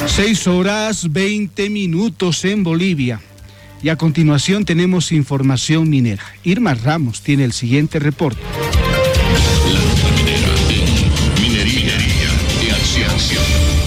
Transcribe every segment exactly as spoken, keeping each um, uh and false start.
Seis horas veinte minutos en Bolivia. Y a continuación tenemos información minera. Irma Ramos tiene el siguiente reporte. La nota minera en Minería de Acción.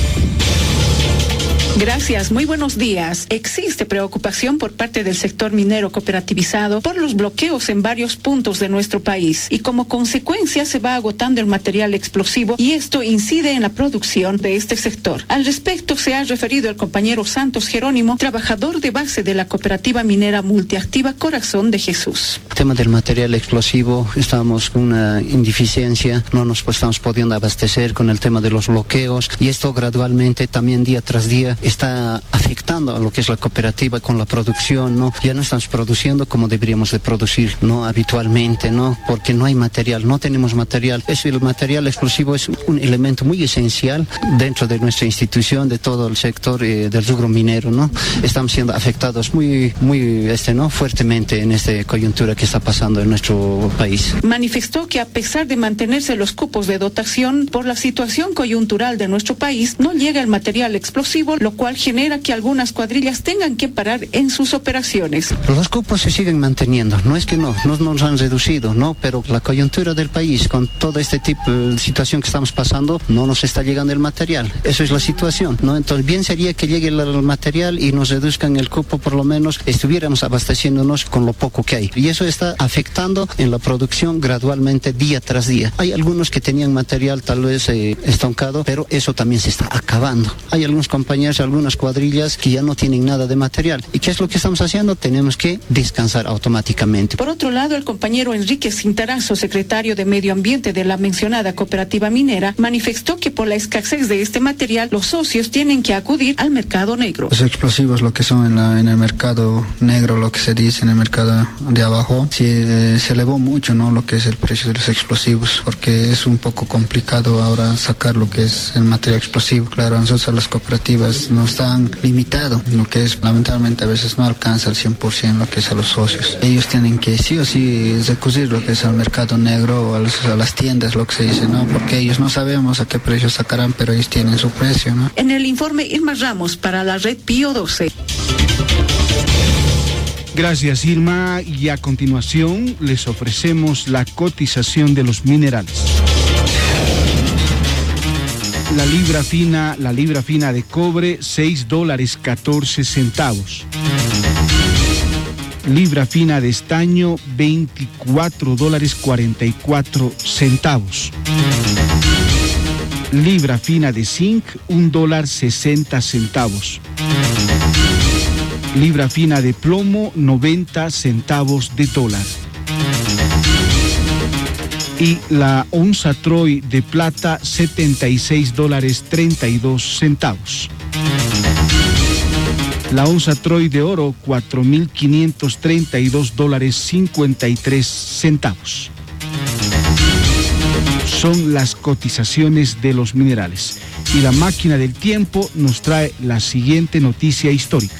Gracias, muy buenos días. Existe preocupación por parte del sector minero cooperativizado por los bloqueos en varios puntos de nuestro país y como consecuencia se va agotando el material explosivo y esto incide en la producción de este sector. Al respecto se ha referido el compañero Santos Jerónimo, trabajador de base de la cooperativa minera multiactiva Corazón de Jesús. El tema del material explosivo, estamos con una indeficiencia, no nos estamos pudiendo abastecer con el tema de los bloqueos y esto gradualmente también día tras día está afectando a lo que es la cooperativa con la producción, ¿no? Ya no estamos produciendo como deberíamos de producir, ¿no? Habitualmente, ¿no? Porque no hay material, no tenemos material. Eso, el material explosivo es un elemento muy esencial dentro de nuestra institución, de todo el sector eh, del rubro minero, ¿no? Estamos siendo afectados muy, muy, este, ¿no? Fuertemente en esta coyuntura que está pasando en nuestro país. Manifestó que a pesar de mantenerse los cupos de dotación, por la situación coyuntural de nuestro país, no llega el material explosivo, lo cual genera que algunas cuadrillas tengan que parar en sus operaciones. Los cupos se siguen manteniendo, no es que no, no nos han reducido, no, pero la coyuntura del país, con todo este tipo de situación que estamos pasando, no nos está llegando el material. Eso es la situación, ¿no? Entonces bien sería que llegue el, el material y nos reduzcan el cupo, por lo menos estuviéramos abasteciéndonos con lo poco que hay. Y eso está afectando en la producción gradualmente día tras día. Hay algunos que tenían material tal vez eh, estancado, pero eso también se está acabando. Hay algunos compañeros, algunas cuadrillas que ya no tienen nada de material. ¿Y qué es lo que estamos haciendo? Tenemos que descansar automáticamente. Por otro lado, el compañero Enrique Cintarazo, secretario de Medio Ambiente de la mencionada cooperativa minera, manifestó que por la escasez de este material, los socios tienen que acudir al mercado negro. Los explosivos, lo que son en, la, en el mercado negro, lo que se dice en el mercado de abajo, sí, eh, se elevó mucho, ¿no? Lo que es el precio de los explosivos, porque es un poco complicado ahora sacar lo que es el material explosivo. Claro, nosotros las cooperativas no están limitados, lo que es, lamentablemente a veces no alcanza al cien por ciento lo que es a los socios. Ellos tienen que sí o sí recurrir lo que es al mercado negro o a, los, a las tiendas, lo que se dice, ¿no? Porque ellos no sabemos a qué precio sacarán, pero ellos tienen su precio, ¿no? En el informe Irma Ramos para la red Pío doce. Gracias, Irma, y a continuación les ofrecemos la cotización de los minerales. La libra fina, la libra fina de cobre, seis dólares catorce centavos. Libra fina de estaño, veinticuatro dólares cuarenta y cuatro centavos. Libra fina de zinc, un dólar sesenta centavos. Libra fina de plomo, noventa centavos de dólar. Y la onza Troy de plata, setenta y seis dólares treinta y dos centavos. La onza Troy de oro, cuatro mil quinientos treinta y dos dólares cincuenta y tres centavos. Son las cotizaciones de los minerales. Y la máquina del tiempo nos trae la siguiente noticia histórica.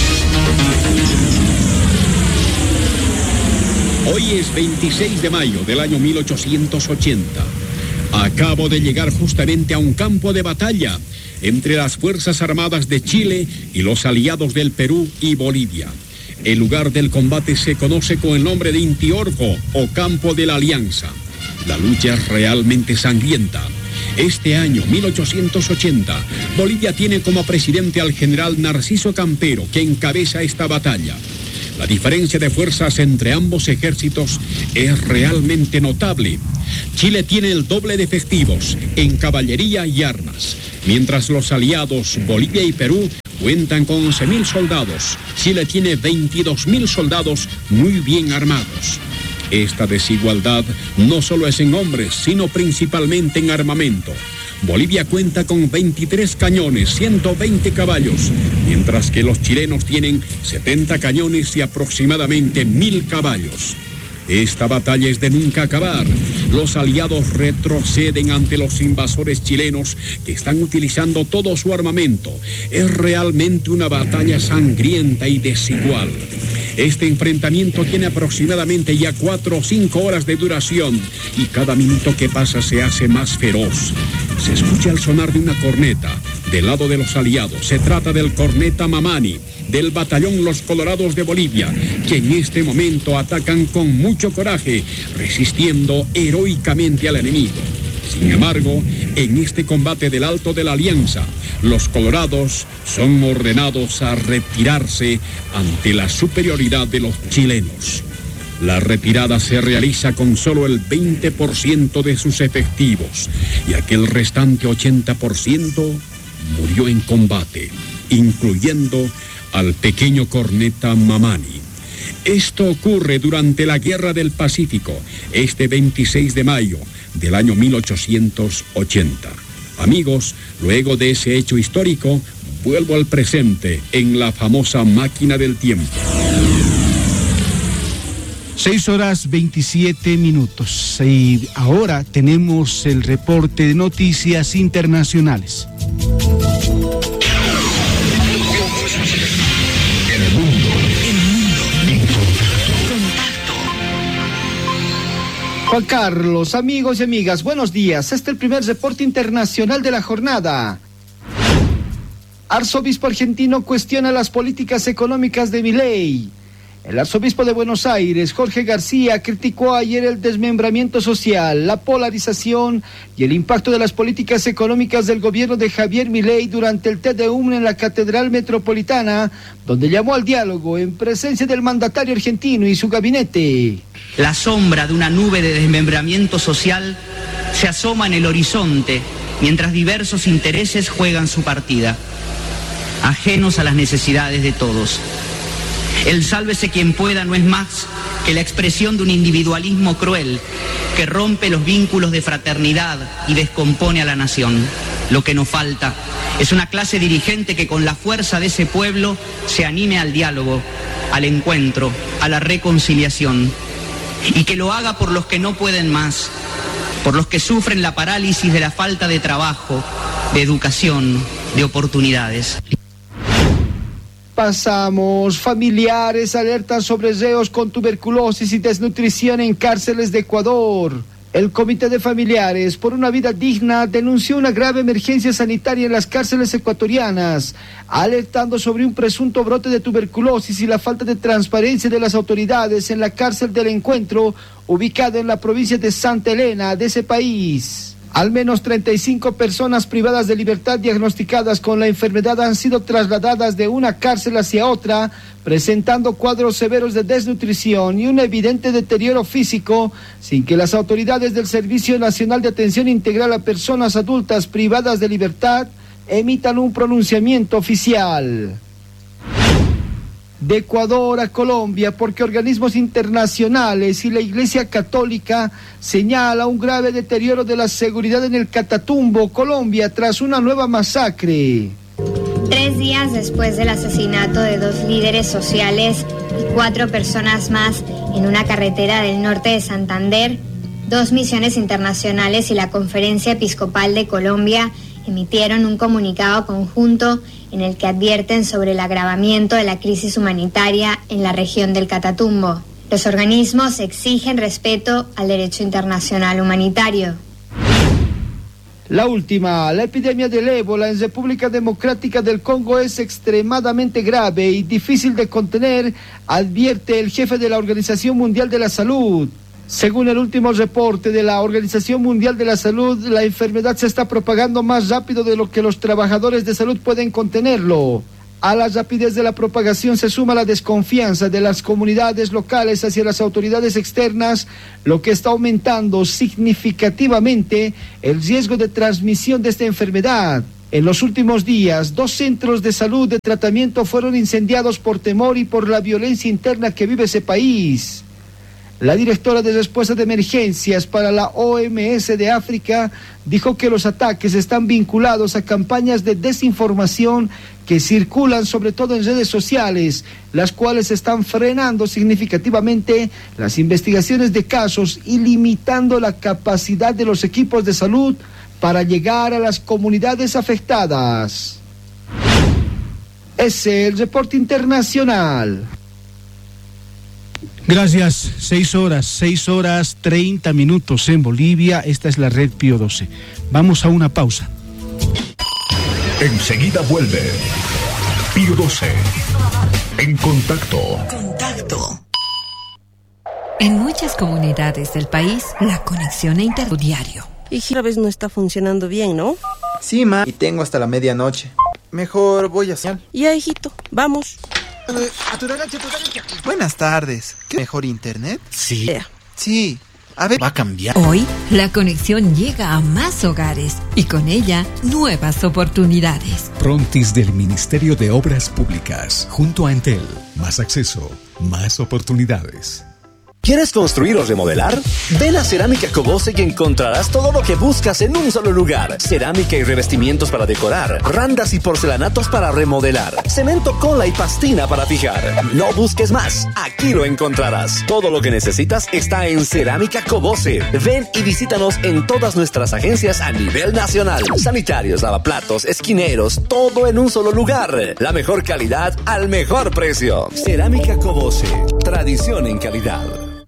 Hoy es veintiséis de mayo del año mil ochocientos ochenta. Acabo de llegar justamente a un campo de batalla entre las Fuerzas Armadas de Chile y los aliados del Perú y Bolivia. El lugar del combate se conoce con el nombre de Intiorco o Campo de la Alianza. La lucha es realmente sangrienta. Este año, mil ochocientos ochenta, Bolivia tiene como presidente al general Narciso Campero, que encabeza esta batalla. La diferencia de fuerzas entre ambos ejércitos es realmente notable. Chile tiene el doble de efectivos en caballería y armas, mientras los aliados Bolivia y Perú cuentan con once mil soldados. Chile tiene veintidós mil soldados muy bien armados. Esta desigualdad no solo es en hombres, sino principalmente en armamento. Bolivia cuenta con veintitrés cañones, ciento veinte caballos, mientras que los chilenos tienen setenta cañones y aproximadamente mil caballos. Esta batalla es de nunca acabar. Los aliados retroceden ante los invasores chilenos que están utilizando todo su armamento. Es realmente una batalla sangrienta y desigual. Este enfrentamiento tiene aproximadamente ya cuatro o cinco horas de duración y cada minuto que pasa se hace más feroz. Se escucha el sonar de una corneta, Del lado de los aliados, se trata del corneta Mamani, del batallón Los Colorados de Bolivia, que en este momento atacan con mucho coraje, resistiendo heroicamente al enemigo. Sin embargo, en este combate del Alto de la Alianza, los colorados son ordenados a retirarse ante la superioridad de los chilenos. La retirada se realiza con solo el veinte por ciento de sus efectivos y aquel restante ochenta por ciento murió en combate, incluyendo al pequeño corneta Mamani. Esto ocurre durante la Guerra del Pacífico, este veintiséis de mayo del año mil ochocientos ochenta. Amigos, luego de ese hecho histórico, vuelvo al presente en la famosa máquina del tiempo. Seis horas veintisiete minutos y ahora tenemos el reporte de noticias internacionales. Juan Carlos, amigos y amigas, buenos días. Este es el primer reporte internacional de la jornada. Arzobispo argentino cuestiona las políticas económicas de Milei. El arzobispo de Buenos Aires, Jorge García, criticó ayer el desmembramiento social, la polarización y el impacto de las políticas económicas del gobierno de Javier Milei durante el Te Deum en la Catedral Metropolitana, donde llamó al diálogo en presencia del mandatario argentino y su gabinete. La sombra de una nube de desmembramiento social se asoma en el horizonte mientras diversos intereses juegan su partida, ajenos a las necesidades de todos. El sálvese quien pueda no es más que la expresión de un individualismo cruel que rompe los vínculos de fraternidad y descompone a la nación. Lo que nos falta es una clase dirigente que con la fuerza de ese pueblo se anime al diálogo, al encuentro, a la reconciliación, y que lo haga por los que no pueden más, por los que sufren la parálisis de la falta de trabajo, de educación, de oportunidades. Pasamos. Familiares alertan sobre reos con tuberculosis y desnutrición en cárceles de Ecuador. El Comité de Familiares por una Vida Digna denunció una grave emergencia sanitaria en las cárceles ecuatorianas, alertando sobre un presunto brote de tuberculosis y la falta de transparencia de las autoridades en la cárcel del Encuentro, ubicada en la provincia de Santa Elena de ese país. Al menos treinta y cinco personas privadas de libertad diagnosticadas con la enfermedad han sido trasladadas de una cárcel hacia otra, presentando cuadros severos de desnutrición y un evidente deterioro físico, sin que las autoridades del Servicio Nacional de Atención Integral a Personas Adultas Privadas de Libertad emitan un pronunciamiento oficial. De Ecuador a Colombia, porque organismos internacionales y la Iglesia Católica señala un grave deterioro de la seguridad en el Catatumbo, Colombia, tras una nueva masacre. Tres días después del asesinato de dos líderes sociales y cuatro personas más en una carretera del norte de Santander, dos misiones internacionales y la Conferencia Episcopal de Colombia emitieron un comunicado conjunto en el que advierten sobre el agravamiento de la crisis humanitaria en la región del Catatumbo. Los organismos exigen respeto al derecho internacional humanitario. La última, la epidemia del ébola en República Democrática del Congo es extremadamente grave y difícil de contener, advierte el jefe de la Organización Mundial de la Salud. Según el último reporte de la Organización Mundial de la Salud, la enfermedad se está propagando más rápido de lo que los trabajadores de salud pueden contenerlo. A la rapidez de la propagación se suma la desconfianza de las comunidades locales hacia las autoridades externas, lo que está aumentando significativamente el riesgo de transmisión de esta enfermedad. En los últimos días, dos centros de salud de tratamiento fueron incendiados por temor y por la violencia interna que vive ese país. La directora de respuesta de emergencias para la O M S de África dijo que los ataques están vinculados a campañas de desinformación que circulan sobre todo en redes sociales, las cuales están frenando significativamente las investigaciones de casos y limitando la capacidad de los equipos de salud para llegar a las comunidades afectadas. Ese es el reporte internacional. Gracias. Seis horas, seis horas treinta minutos en Bolivia. Esta es la red Pío doce. Vamos a una pausa. Enseguida vuelve. Pío doce. En contacto. Contacto. En muchas comunidades del país, la conexión a internet diario. Y otra vez no está funcionando bien, ¿no? Sí, ma. Y tengo hasta la medianoche. Mejor voy a hacer. Ya, hijito, vamos. Eh, a tu derecha, a tu derecha. Buenas tardes. ¿Qué mejor internet? Sí. Yeah. Sí. A ver, va a cambiar. Hoy, la conexión llega a más hogares y con ella, nuevas oportunidades. Prontis del Ministerio de Obras Públicas, junto a Entel. Más acceso, más oportunidades. ¿Quieres construir o remodelar? Ven a Cerámica Cobose y encontrarás todo lo que buscas en un solo lugar. Cerámica y revestimientos para decorar, randas y porcelanatos para remodelar, cemento, cola y pastina para fijar. No busques más, aquí lo encontrarás. Todo lo que necesitas está en Cerámica Cobose. Ven y visítanos en todas nuestras agencias a nivel nacional. Sanitarios, lavaplatos, esquineros, todo en un solo lugar. La mejor calidad al mejor precio. Cerámica Cobose, tradición en calidad.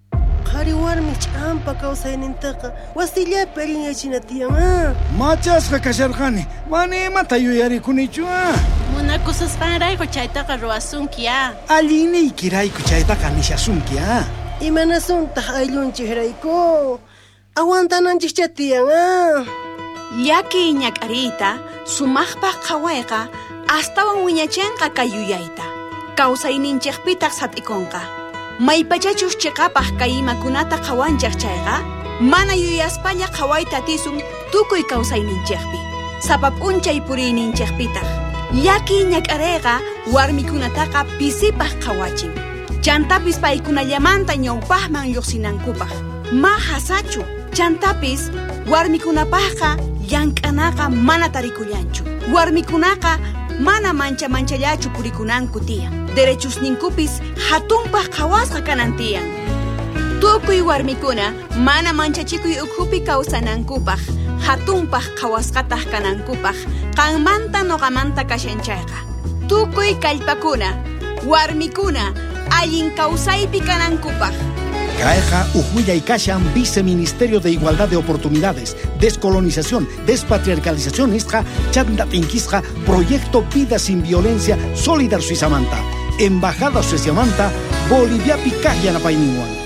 Hariwarmi champa kawsaynintaqa wasillapi allinyachinatiyan. Machasqa kasharqani, manimanta yuyarikunichu. Munakusasqanrayku chaytaqa ruwasunkiya. Alliniykirayku chaytaqa nishasunkiya. Imanasuntaq ayllunchikrayku awantananchikcha tiyan. Yaki ñak'ariyta sumaqpaq qhawayqa astawan wiñachinqa kay yuyayta. Kawsayninchikpitaq sat'ikunqa. Maypachachus chiqapaq kay imakunata qawanchaq chayqa mana yuyaspalla qhawayta tisun tukuy kawsayninchikpi sapa p'unchay puriyninchikpitaq yaki ñak'arayqa warmikunataqa pisipaq qhawachin chantapis paykunallamanta ñawpaqman lluqsinankupaq ma hasachu chantapis warmikunapaqqa llank'anaqa mana tarikullanchu warmikunaqa mana mancha manchallachu purikunanku tiyan derechusninkupis hatunpaq qhawasqa kanan tiyan tukuy warmikuna mana manchachikuy ukhupi kawsanankupaq hatunpaq qhawasqataq kanankupaq qanmanta noqamanta kashanchayqa tukuy kallpakuna warmikuna allin kawsaypi kanankupaq. Caeja Ujuya y Kashan, Viceministerio de Igualdad de Oportunidades, Descolonización, Despatriarcalización, Isja, Chandatinquisja, Proyecto Vida Sin Violencia, Solidar Suizamanta, Embajada Suizamanta, Bolivia Picaya Napainiwan.